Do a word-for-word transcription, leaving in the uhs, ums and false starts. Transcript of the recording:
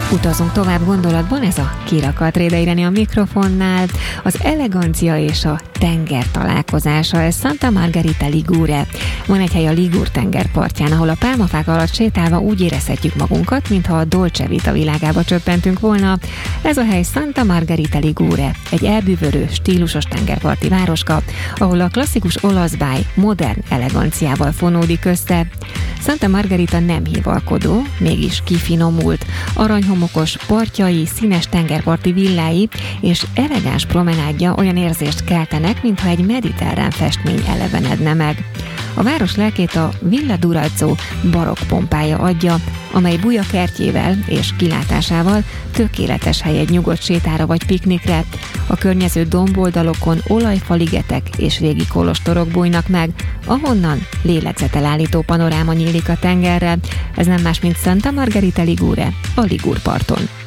Utazunk tovább gondolatban, ez a Kirakat Réde Irene a mikrofonnál. Az elegancia és a tenger találkozása, ez Santa Margherita Ligure. Van egy hely a Ligur tengerpartján, ahol a pálmafák alatt sétálva úgy érezhetjük magunkat, mintha a Dolce Vita világába csöppentünk volna. Ez a hely Santa Margherita Ligure, egy elbűvölő, stílusos tengerparti városka, ahol a klasszikus olasz báj modern eleganciával fonódik össze. Santa Margherita nem hívalkodó, mégis kifinomult. Aranyhomokos partjai, színes tengerparti villái és elegáns promenádja olyan érzést keltenek, mintha egy mediterrán festmény elevenedne meg. A város lelkét a Villa Durazzo barokk pompája adja, amely buja kertjével és kilátásával tökéletes hely egy nyugodt sétára vagy piknikre. A környező domboldalokon olajfaligetek és régi kolostorok bújnak meg, ahonnan lélegzetelállító panoráma nyílik a tengerre. Ez nem más, mint Santa Margherita Ligure, a Ligur parton.